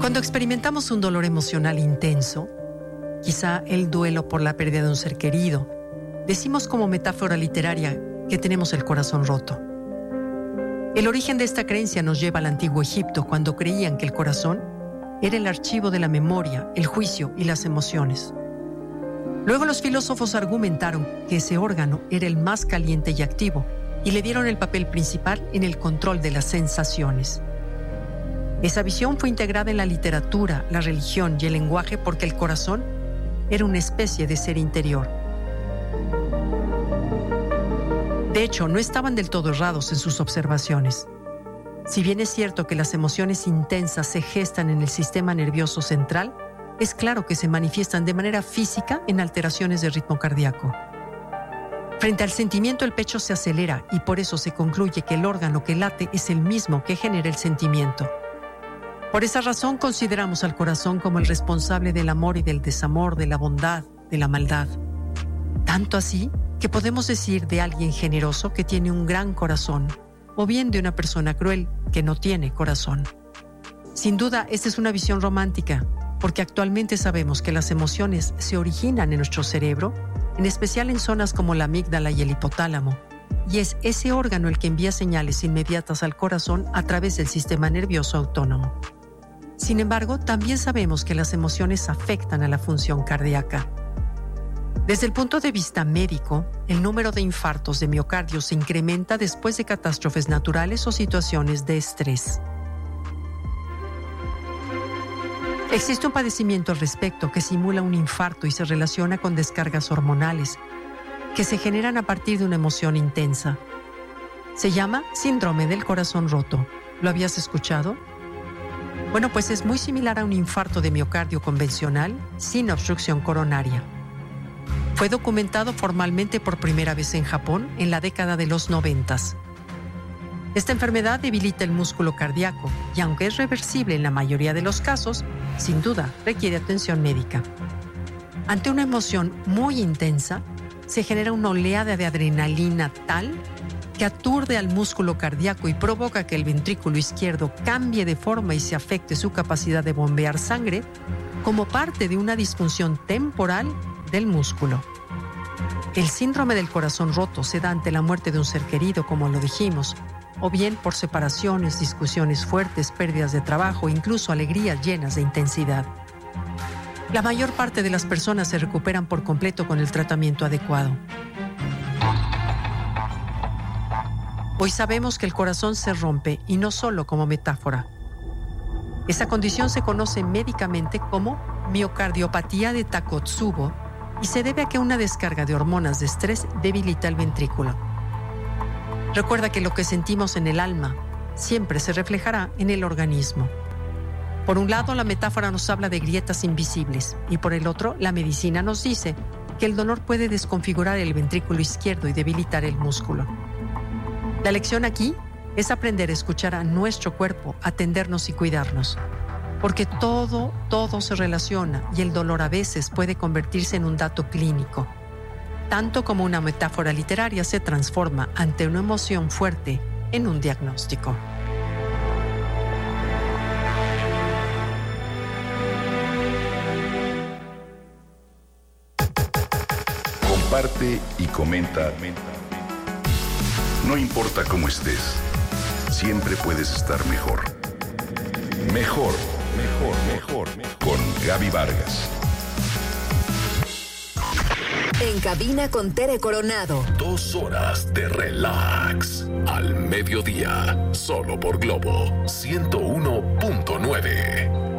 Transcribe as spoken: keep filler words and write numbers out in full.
Cuando experimentamos un dolor emocional intenso, quizá el duelo por la pérdida de un ser querido, decimos como metáfora literaria que tenemos el corazón roto. El origen de esta creencia nos lleva al antiguo Egipto, cuando creían que el corazón era el archivo de la memoria, el juicio y las emociones. Luego los filósofos argumentaron que ese órgano era el más caliente y activo y le dieron el papel principal en el control de las sensaciones. Esa visión fue integrada en la literatura, la religión y el lenguaje porque el corazón era una especie de ser interior. De hecho, no estaban del todo errados en sus observaciones. Si bien es cierto que las emociones intensas se gestan en el sistema nervioso central, es claro que se manifiestan de manera física en alteraciones de ritmo cardíaco. Frente al sentimiento, el pecho se acelera y por eso se concluye que el órgano que late es el mismo que genera el sentimiento. Por esa razón consideramos al corazón como el responsable del amor y del desamor, de la bondad, de la maldad. Tanto así que podemos decir de alguien generoso que tiene un gran corazón, o bien de una persona cruel que no tiene corazón. Sin duda, esta es una visión romántica, porque actualmente sabemos que las emociones se originan en nuestro cerebro, en especial en zonas como la amígdala y el hipotálamo, y es ese órgano el que envía señales inmediatas al corazón a través del sistema nervioso autónomo. Sin embargo, también sabemos que las emociones afectan a la función cardíaca. Desde el punto de vista médico, el número de infartos de miocardio se incrementa después de catástrofes naturales o situaciones de estrés. Existe un padecimiento al respecto que simula un infarto y se relaciona con descargas hormonales que se generan a partir de una emoción intensa. Se llama síndrome del corazón roto. ¿Lo habías escuchado? Bueno, pues es muy similar a un infarto de miocardio convencional sin obstrucción coronaria. Fue documentado formalmente por primera vez en Japón en la década de los noventas. Esta enfermedad debilita el músculo cardíaco y aunque es reversible en la mayoría de los casos, sin duda requiere atención médica. Ante una emoción muy intensa, se genera una oleada de adrenalina tal que aturde al músculo cardíaco y provoca que el ventrículo izquierdo cambie de forma y se afecte su capacidad de bombear sangre como parte de una disfunción temporal del músculo. El síndrome del corazón roto se da ante la muerte de un ser querido, como lo dijimos, o bien por separaciones, discusiones fuertes, pérdidas de trabajo, incluso alegrías llenas de intensidad. La mayor parte de las personas se recuperan por completo con el tratamiento adecuado. Hoy sabemos que el corazón se rompe y no solo como metáfora. Esa condición se conoce médicamente como miocardiopatía de Takotsubo y se debe a que una descarga de hormonas de estrés debilita el ventrículo. Recuerda que lo que sentimos en el alma siempre se reflejará en el organismo. Por un lado, la metáfora nos habla de grietas invisibles y por el otro, la medicina nos dice que el dolor puede desconfigurar el ventrículo izquierdo y debilitar el músculo. La lección aquí es aprender a escuchar a nuestro cuerpo, atendernos y cuidarnos. Porque todo, todo se relaciona y el dolor a veces puede convertirse en un dato clínico. Tanto como una metáfora literaria se transforma ante una emoción fuerte en un diagnóstico. Comparte y comenta. No importa cómo estés, siempre puedes estar mejor. Mejor, mejor, mejor. Con Gaby Vargas. En cabina con Tere Coronado. Dos horas de relax. Al mediodía. Solo por Globo ciento uno punto nueve.